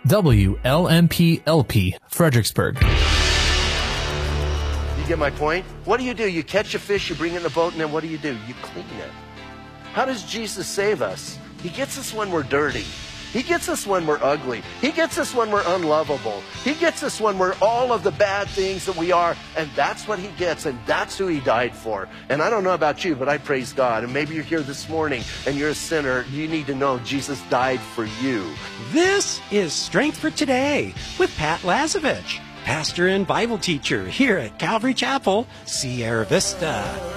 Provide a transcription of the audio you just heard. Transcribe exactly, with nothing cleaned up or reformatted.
W L M P L P, Fredericksburg. You get my point? What do you do? You catch a fish, you bring it in the boat, and then what do you do? You clean it. How does Jesus save us? He gets us when we're dirty. He gets us when we're ugly. He gets us when we're unlovable. He gets us when we're all of the bad things that we are. And that's what he gets, and that's who he died for. And I don't know about you, but I praise God. And maybe you're here this morning and you're a sinner. You need to know Jesus died for you. This is Strength for Today with Pat Lazovich, pastor and Bible teacher here at Calvary Chapel, Sierra Vista.